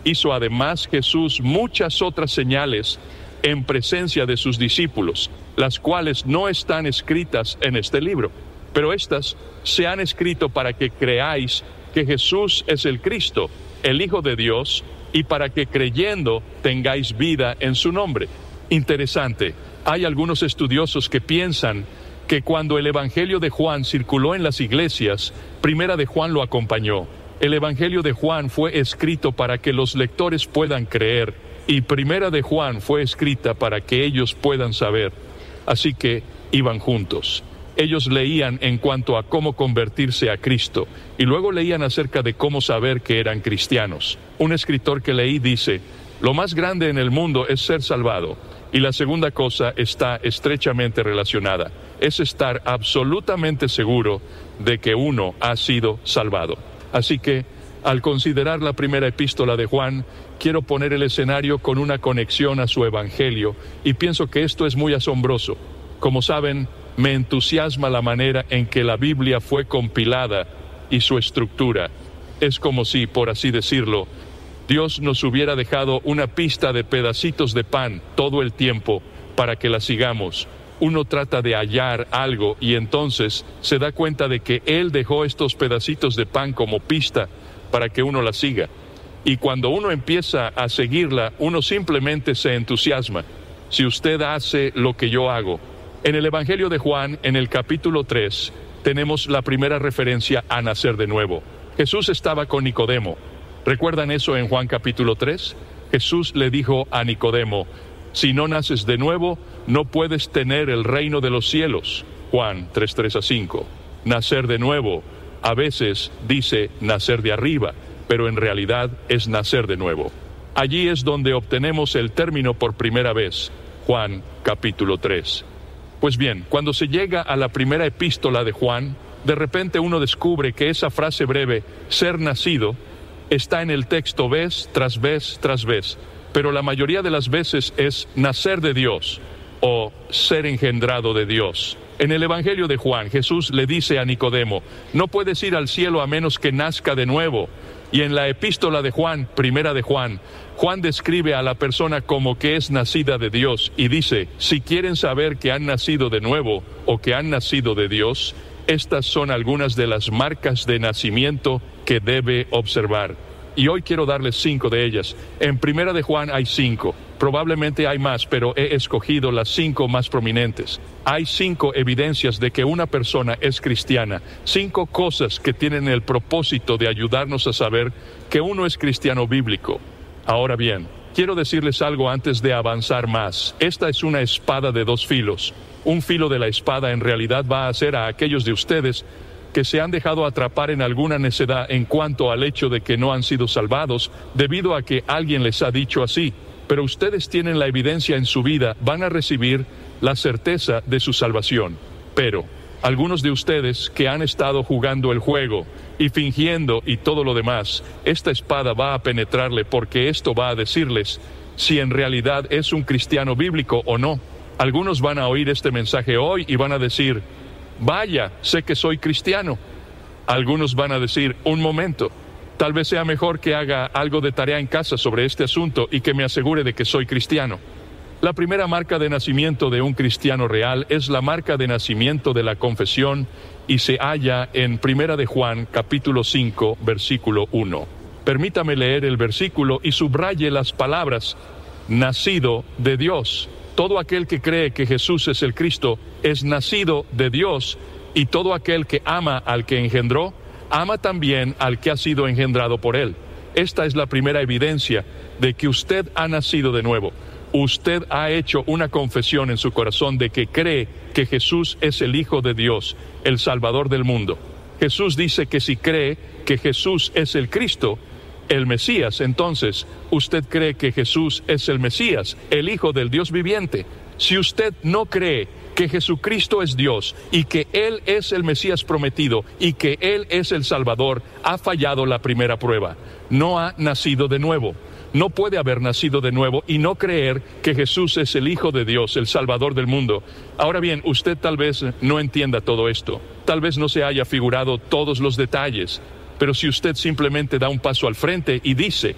hizo además Jesús muchas otras señales en presencia de sus discípulos, las cuales no están escritas en este libro, pero estas se han escrito para que creáis que Jesús es el Cristo, el Hijo de Dios, y para que creyendo tengáis vida en su nombre. Interesante, hay algunos estudiosos que piensan que cuando el Evangelio de Juan circuló en las iglesias, Primera de Juan lo acompañó. El Evangelio de Juan fue escrito para que los lectores puedan creer, y Primera de Juan fue escrita para que ellos puedan saber. Así que iban juntos. Ellos leían en cuanto a cómo convertirse a Cristo, y luego leían acerca de cómo saber que eran cristianos. Un escritor que leí dice: lo más grande en el mundo es ser salvado, y la segunda cosa está estrechamente relacionada, es estar absolutamente seguro de que uno ha sido salvado. Así que, al considerar la primera epístola de Juan, quiero poner el escenario con una conexión a su evangelio, y pienso que esto es muy asombroso. Como saben, me entusiasma la manera en que la Biblia fue compilada y su estructura. Es como si, por así decirlo, Dios nos hubiera dejado una pista de pedacitos de pan todo el tiempo para que la sigamos. Uno trata de hallar algo y entonces se da cuenta de que Él dejó estos pedacitos de pan como pista para que uno la siga. Y cuando uno empieza a seguirla, uno simplemente se entusiasma. Si usted hace lo que yo hago. En el Evangelio de Juan, en el capítulo 3, tenemos la primera referencia a nacer de nuevo. Jesús estaba con Nicodemo. ¿Recuerdan eso en Juan capítulo 3? Jesús le dijo a Nicodemo: si no naces de nuevo, no puedes tener el reino de los cielos. Juan 3:3-5. Nacer de nuevo, a veces dice nacer de arriba, pero en realidad es nacer de nuevo. Allí es donde obtenemos el término por primera vez, Juan capítulo 3. Pues bien, cuando se llega a la primera epístola de Juan, de repente uno descubre que esa frase breve, ser nacido, está en el texto vez tras vez tras vez, pero la mayoría de las veces es nacer de Dios o ser engendrado de Dios. En el Evangelio de Juan, Jesús le dice a Nicodemo: no puedes ir al cielo a menos que nazca de nuevo. Y en la epístola de Juan, primera de Juan, Juan describe a la persona como que es nacida de Dios y dice: si quieren saber que han nacido de nuevo o que han nacido de Dios, estas son algunas de las marcas de nacimiento que debe observar. Y hoy quiero darles 5 de ellas. En primera de Juan hay 5. Probablemente hay más, pero he escogido las 5 más prominentes. Hay 5 evidencias de que una persona es cristiana. 5 cosas que tienen el propósito de ayudarnos a saber que uno es cristiano bíblico. Ahora bien, quiero decirles algo antes de avanzar más. Esta es una espada de 2 filos. Un filo de la espada en realidad va a ser a aquellos de ustedes que se han dejado atrapar en alguna necedad en cuanto al hecho de que no han sido salvados debido a que alguien les ha dicho así. Pero ustedes tienen la evidencia en su vida, van a recibir la certeza de su salvación. Pero algunos de ustedes que han estado jugando el juego y fingiendo y todo lo demás, esta espada va a penetrarle, porque esto va a decirles si en realidad es un cristiano bíblico o no. Algunos van a oír este mensaje hoy y van a decir: vaya, sé que soy cristiano. Algunos van a decir: un momento, tal vez sea mejor que haga algo de tarea en casa sobre este asunto y que me asegure de que soy cristiano. La primera marca de nacimiento de un cristiano real es la marca de nacimiento de la confesión y se halla en Primera de Juan, capítulo 5, versículo 1. Permítame leer el versículo y subraye las palabras: nacido de Dios. Todo aquel que cree que Jesús es el Cristo es nacido de Dios, y todo aquel que ama al que engendró, ama también al que ha sido engendrado por él. Esta es la primera evidencia de que usted ha nacido de nuevo. Usted ha hecho una confesión en su corazón de que cree que Jesús es el Hijo de Dios, el Salvador del mundo. Jesús dice que si cree que Jesús es el Cristo, el Mesías, entonces usted cree que Jesús es el Mesías, el Hijo del Dios viviente. Si usted no cree que Jesucristo es Dios y que Él es el Mesías prometido y que Él es el Salvador, ha fallado la primera prueba. No ha nacido de nuevo. No puede haber nacido de nuevo y no creer que Jesús es el Hijo de Dios, el Salvador del mundo. Ahora bien, usted tal vez no entienda todo esto. Tal vez no se haya figurado todos los detalles. Pero si usted simplemente da un paso al frente y dice: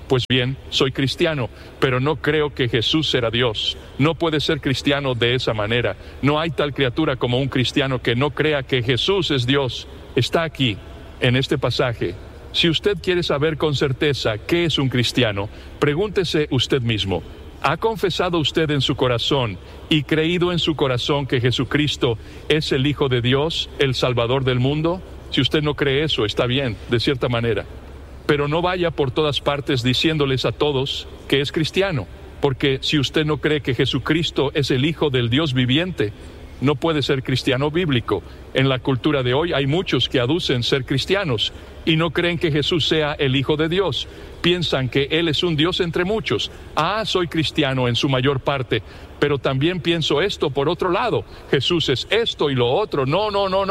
Pues bien, soy cristiano, pero no creo que Jesús será Dios. No puede ser cristiano de esa manera. No hay tal criatura como un cristiano que no crea que Jesús es Dios. Está aquí, en este pasaje. Si usted quiere saber con certeza qué es un cristiano, pregúntese usted mismo. ¿Ha confesado usted en su corazón y creído en su corazón que Jesucristo es el Hijo de Dios, el Salvador del mundo? Si usted no cree eso, está bien, de cierta manera. Pero no vaya por todas partes diciéndoles a todos que es cristiano, porque si usted no cree que Jesucristo es el Hijo del Dios viviente, no puede ser cristiano bíblico. En la cultura de hoy hay muchos que aducen ser cristianos y no creen que Jesús sea el Hijo de Dios. Piensan que Él es un Dios entre muchos. Soy cristiano en su mayor parte, pero también pienso esto por otro lado. Jesús es esto y lo otro. No.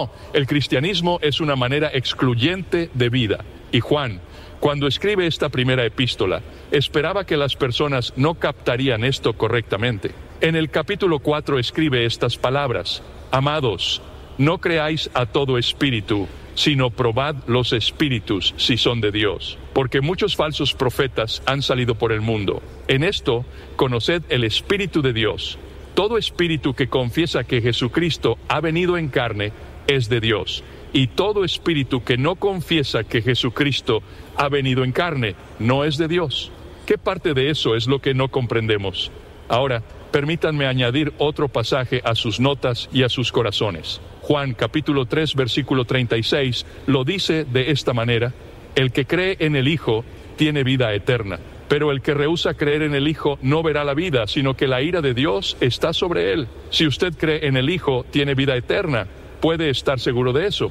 El cristianismo es una manera excluyente de vida. Y Juan, cuando escribe esta primera epístola, esperaba que las personas no captarían esto correctamente. En el capítulo 4 escribe estas palabras: Amados, no creáis a todo espíritu, sino probad los espíritus si son de Dios, porque muchos falsos profetas han salido por el mundo. En esto, conoced el Espíritu de Dios. Todo espíritu que confiesa que Jesucristo ha venido en carne es de Dios, y todo espíritu que no confiesa que Jesucristo ha venido en carne no es de Dios. ¿Qué parte de eso es lo que no comprendemos? Ahora, permítanme añadir otro pasaje a sus notas y a sus corazones. Juan capítulo 3 versículo 36 lo dice de esta manera: El que cree en el Hijo tiene vida eterna, pero el que rehúsa creer en el Hijo no verá la vida, sino que la ira de Dios está sobre él. Si usted cree en el Hijo, tiene vida eterna. Puede estar seguro de eso.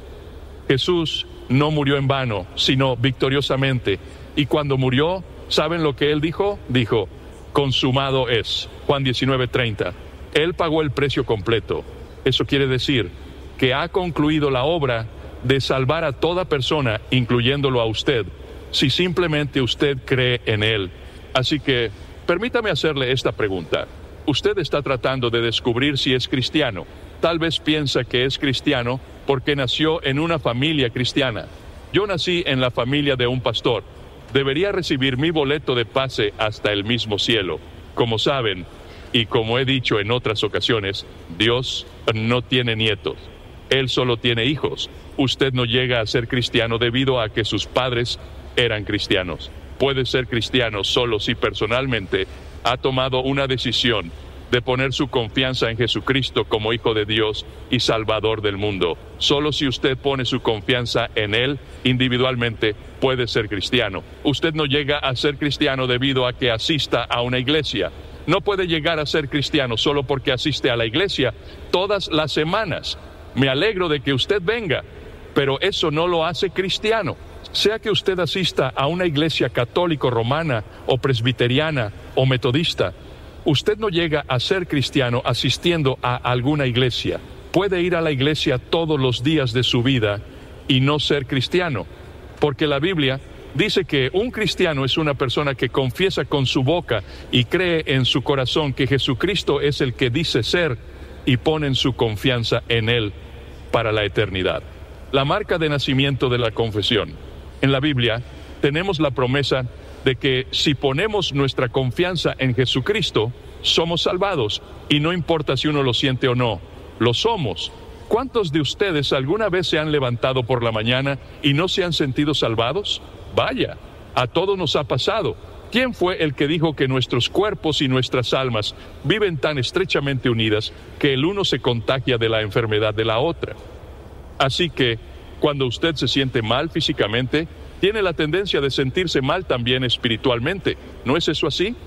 Jesús no murió en vano, sino victoriosamente. Y cuando murió, ¿saben lo que Él dijo? Dijo: consumado es. Juan 19:30. Él pagó el precio completo. Eso quiere decir que ha concluido la obra de salvar a toda persona, incluyéndolo a usted, si simplemente usted cree en Él. Así que, permítame hacerle esta pregunta. Usted está tratando de descubrir si es cristiano. Tal vez piensa que es cristiano porque nació en una familia cristiana. Yo nací en la familia de un pastor. Debería recibir mi boleto de pase hasta el mismo cielo. Como saben, y como he dicho en otras ocasiones, Dios no tiene nietos. Él solo tiene hijos. Usted no llega a ser cristiano debido a que sus padres eran cristianos. Puede ser cristiano solo si personalmente ha tomado una decisión de poner su confianza en Jesucristo como Hijo de Dios y Salvador del mundo. Solo si usted pone su confianza en Él individualmente puede ser cristiano. Usted no llega a ser cristiano debido a que asista a una iglesia. No puede llegar a ser cristiano solo porque asiste a la iglesia todas las semanas. Me alegro de que usted venga, pero eso no lo hace cristiano. Sea que usted asista a una iglesia católico romana o presbiteriana o metodista, usted no llega a ser cristiano asistiendo a alguna iglesia. Puede ir a la iglesia todos los días de su vida y no ser cristiano, porque la Biblia dice que un cristiano es una persona que confiesa con su boca y cree en su corazón que Jesucristo es el que dice ser y ponen su confianza en Él para la eternidad. La marca de nacimiento de la confesión. En la Biblia tenemos la promesa de que si ponemos nuestra confianza en Jesucristo, somos salvados, y no importa si uno lo siente o no, lo somos. ¿Cuántos de ustedes alguna vez se han levantado por la mañana y no se han sentido salvados? Vaya, a todos nos ha pasado. ¿Quién fue el que dijo que nuestros cuerpos y nuestras almas viven tan estrechamente unidas que el uno se contagia de la enfermedad de la otra? Así que, cuando usted se siente mal físicamente, tiene la tendencia de sentirse mal también espiritualmente. ¿No es eso así?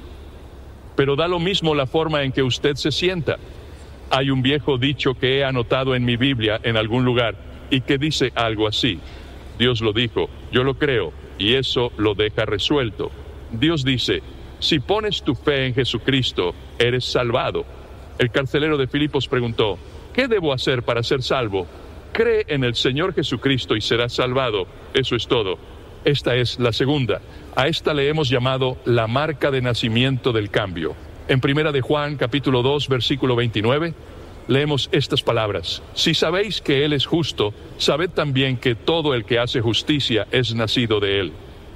Pero da lo mismo la forma en que usted se sienta. Hay un viejo dicho que he anotado en mi Biblia en algún lugar y que dice algo así: Dios lo dijo, yo lo creo, y eso lo deja resuelto. Dios dice: si pones tu fe en Jesucristo, eres salvado. El carcelero de Filipos preguntó: ¿qué debo hacer para ser salvo? Cree en el Señor Jesucristo y serás salvado. Eso es todo. Esta es la segunda. A esta le hemos llamado la marca de nacimiento del cambio. En Primera de Juan, capítulo 2, versículo 29, leemos estas palabras: si sabéis que Él es justo, sabed también que todo el que hace justicia es nacido de Él.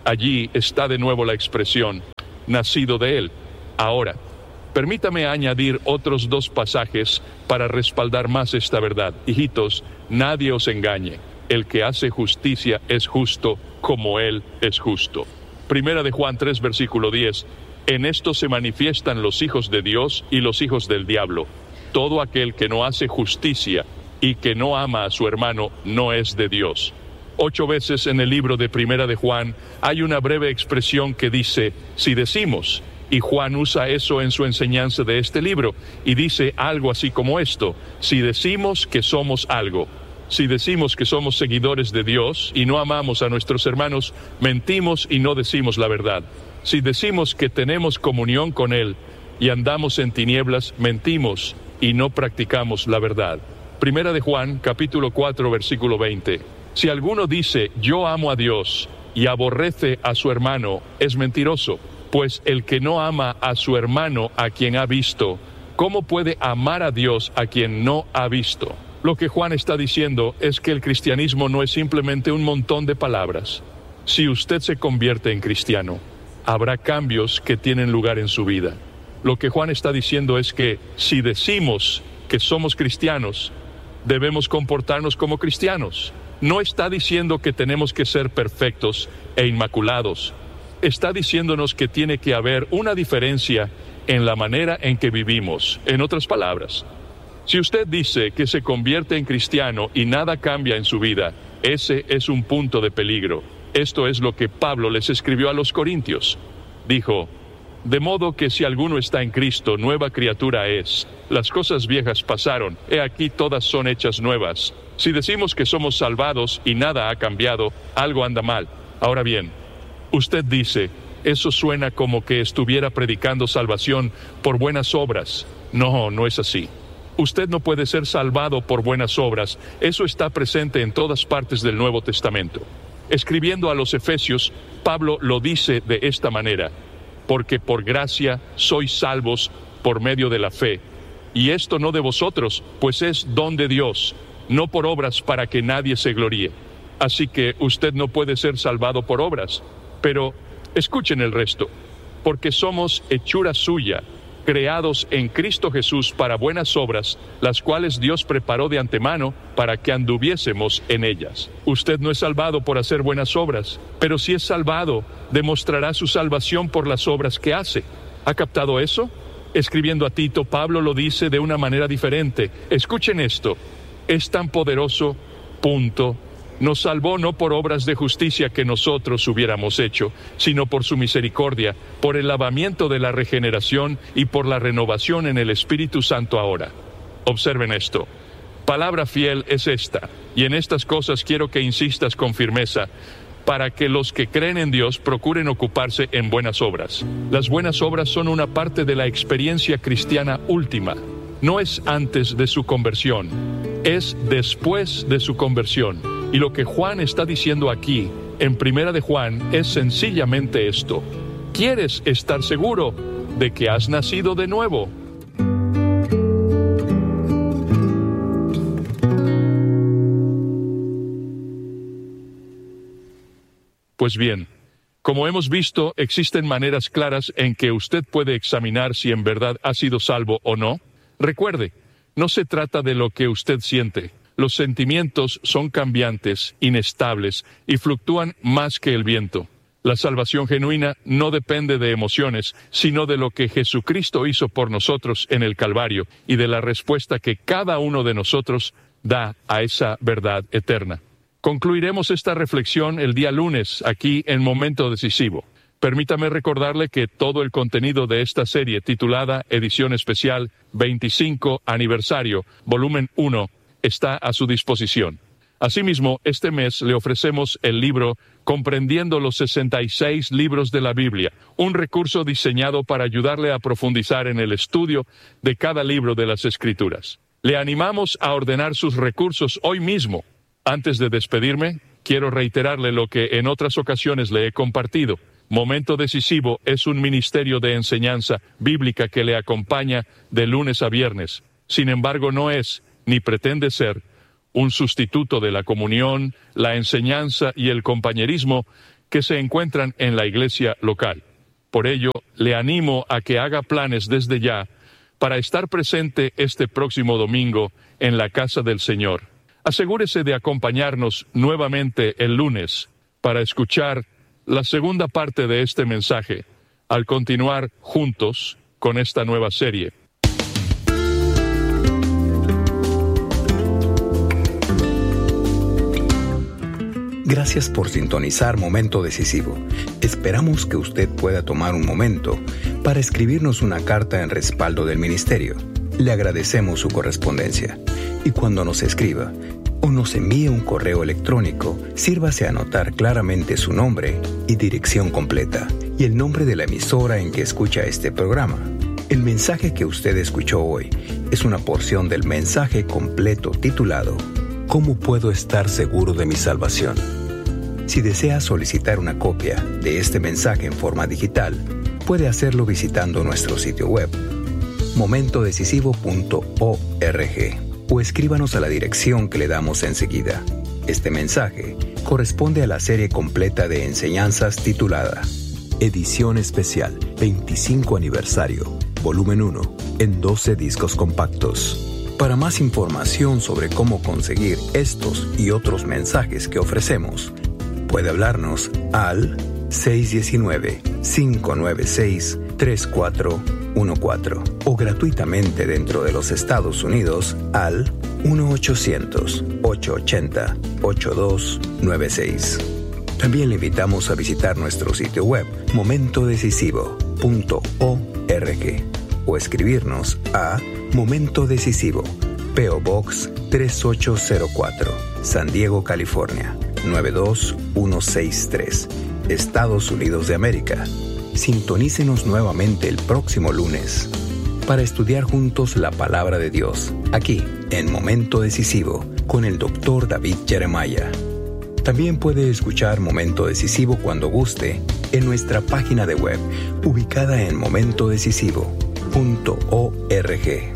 Allí está de nuevo la expresión, nacido de Él. Ahora, permítame añadir otros 2 pasajes para respaldar más esta verdad. Hijitos, nadie os engañe. El que hace justicia es justo como Él es justo. Primera de Juan 3, versículo 10. En esto se manifiestan los hijos de Dios y los hijos del diablo. Todo aquel que no hace justicia y que no ama a su hermano no es de Dios. 8 veces en el libro de Primera de Juan hay una breve expresión que dice, si decimos, y Juan usa eso en su enseñanza de este libro, y dice algo así como esto, si decimos que somos algo, si decimos que somos seguidores de Dios y no amamos a nuestros hermanos, mentimos y no decimos la verdad. Si decimos que tenemos comunión con Él y andamos en tinieblas, mentimos y no practicamos la verdad. Primera de Juan, capítulo 4, versículo 20. Si alguno dice, yo amo a Dios, y aborrece a su hermano, es mentiroso, pues el que no ama a su hermano a quien ha visto, ¿cómo puede amar a Dios a quien no ha visto? Lo que Juan está diciendo es que el cristianismo no es simplemente un montón de palabras. Si usted se convierte en cristiano, habrá cambios que tienen lugar en su vida. Lo que Juan está diciendo es que si decimos que somos cristianos, debemos comportarnos como cristianos. No está diciendo que tenemos que ser perfectos e inmaculados. Está diciéndonos que tiene que haber una diferencia en la manera en que vivimos. En otras palabras, si usted dice que se convierte en cristiano y nada cambia en su vida, ese es un punto de peligro. Esto es lo que Pablo les escribió a los Corintios. Dijo, de modo que si alguno está en Cristo, nueva criatura es. Las cosas viejas pasaron, he aquí todas son hechas nuevas. Si decimos que somos salvados y nada ha cambiado, algo anda mal. Ahora bien, usted dice, eso suena como que estuviera predicando salvación por buenas obras. No, no es así. Usted no puede ser salvado por buenas obras. Eso está presente en todas partes del Nuevo Testamento. Escribiendo a los Efesios, Pablo lo dice de esta manera, porque por gracia sois salvos por medio de la fe. Y esto no de vosotros, pues es don de Dios, no por obras para que nadie se gloríe. Así que usted no puede ser salvado por obras. Pero escuchen el resto, porque somos hechura suya, creados en Cristo Jesús para buenas obras, las cuales Dios preparó de antemano para que anduviésemos en ellas. Usted no es salvado por hacer buenas obras, pero si es salvado, demostrará su salvación por las obras que hace. ¿Ha captado eso? Escribiendo a Tito, Pablo lo dice de una manera diferente. Escuchen esto, es tan poderoso, punto. Nos salvó no por obras de justicia que nosotros hubiéramos hecho, sino por su misericordia, por el lavamiento de la regeneración y por la renovación en el Espíritu Santo ahora. Observen esto. Palabra fiel es esta, y en estas cosas quiero que insistas con firmeza, para que los que creen en Dios procuren ocuparse en buenas obras. Las buenas obras son una parte de la experiencia cristiana última. No es antes de su conversión, es después de su conversión. Y lo que Juan está diciendo aquí, en Primera de Juan, es sencillamente esto. ¿Quieres estar seguro de que has nacido de nuevo? Pues bien, como hemos visto, existen maneras claras en que usted puede examinar si en verdad ha sido salvo o no. Recuerde, no se trata de lo que usted siente. Los sentimientos son cambiantes, inestables y fluctúan más que el viento. La salvación genuina no depende de emociones, sino de lo que Jesucristo hizo por nosotros en el Calvario y de la respuesta que cada uno de nosotros da a esa verdad eterna. Concluiremos esta reflexión el día lunes, aquí en Momento Decisivo. Permítame recordarle que todo el contenido de esta serie titulada Edición Especial 25 Aniversario, Volumen 1, está a su disposición. Asimismo, este mes le ofrecemos el libro Comprendiendo los 66 libros de la Biblia, un recurso diseñado para ayudarle a profundizar en el estudio de cada libro de las Escrituras. Le animamos a ordenar sus recursos hoy mismo. Antes de despedirme, quiero reiterarle lo que en otras ocasiones le he compartido. Momento Decisivo es un ministerio de enseñanza bíblica que le acompaña de lunes a viernes. Sin embargo, no es ni pretende ser un sustituto de la comunión, la enseñanza y el compañerismo que se encuentran en la iglesia local. Por ello, le animo a que haga planes desde ya para estar presente este próximo domingo en la casa del Señor. Asegúrese de acompañarnos nuevamente el lunes para escuchar la segunda parte de este mensaje, al continuar juntos con esta nueva serie. Gracias por sintonizar Momento Decisivo. Esperamos que usted pueda tomar un momento para escribirnos una carta en respaldo del ministerio. Le agradecemos su correspondencia. Y cuando nos escriba o nos envíe un correo electrónico, sírvase a anotar claramente su nombre y dirección completa y el nombre de la emisora en que escucha este programa. El mensaje que usted escuchó hoy es una porción del mensaje completo titulado ¿Cómo puedo estar seguro de mi salvación? Si desea solicitar una copia de este mensaje en forma digital, puede hacerlo visitando nuestro sitio web, momentodecisivo.org, o escríbanos a la dirección que le damos enseguida. Este mensaje corresponde a la serie completa de enseñanzas titulada Edición Especial 25 Aniversario, Volumen 1, en 12 discos compactos. Para más información sobre cómo conseguir estos y otros mensajes que ofrecemos, puede hablarnos al 619-596-3414 o gratuitamente dentro de los Estados Unidos al 1-800-880-8296. También le invitamos a visitar nuestro sitio web momentodecisivo.org o escribirnos a Momento Decisivo, P.O. Box 3804, San Diego, California 92163, Estados Unidos de América. Sintonícenos nuevamente el próximo lunes para estudiar juntos la palabra de Dios, aquí en Momento Decisivo con el Dr. David Jeremiah. También puede escuchar Momento Decisivo cuando guste en nuestra página de web ubicada en momentodecisivo.org.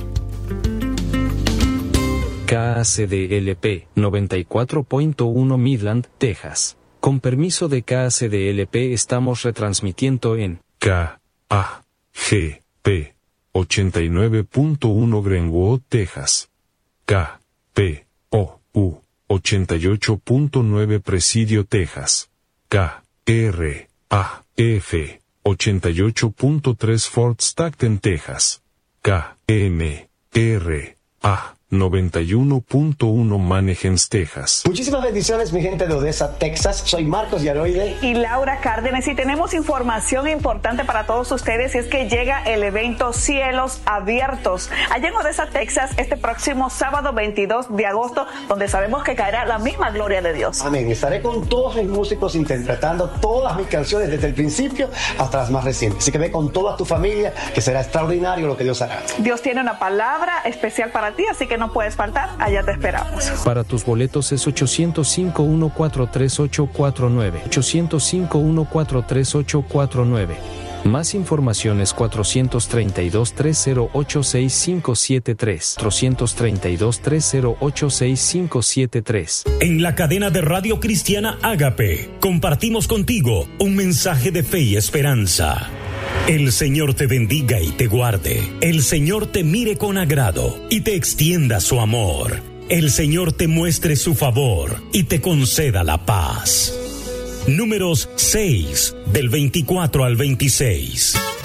KACDLP 94.1 Midland, Texas. Con permiso de KACDLP estamos retransmitiendo en KAGP 89.1 Greenwood, Texas. KPOU 88.9 Presidio, Texas. KRAF 88.3 Fort Stockton, Texas. KMRA 91.1 Manhegens, Texas. Muchísimas bendiciones, mi gente de Odessa, Texas. Soy Marcos Yaroide y Laura Cárdenas, y tenemos información importante para todos ustedes, y es que llega el evento Cielos Abiertos allá en Odessa, Texas, este próximo sábado 22 de agosto, donde sabemos que caerá la misma gloria de Dios. Amén. Estaré con todos mis músicos interpretando todas mis canciones desde el principio hasta las más recientes. Así que ve con toda tu familia, que será extraordinario lo que Dios hará. Dios tiene una palabra especial para ti, así que no puedes faltar, allá te esperamos. Para tus boletos es 805-143-849. 805-143-849. Más información es 432-308-6573. 432-308-6573. En la cadena de Radio Cristiana Ágape, compartimos contigo un mensaje de fe y esperanza. El Señor te bendiga y te guarde. El Señor te mire con agrado y te extienda su amor. El Señor te muestre su favor y te conceda la paz. Números 6, del 24 al 26.